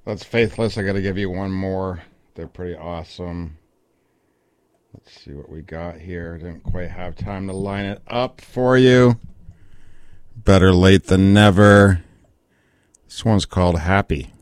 That's Faithless. I got to give you one more. They're pretty awesome. Let's see what we got here. Didn't quite have time to line it up for you. Better late than never. This one's called Happy.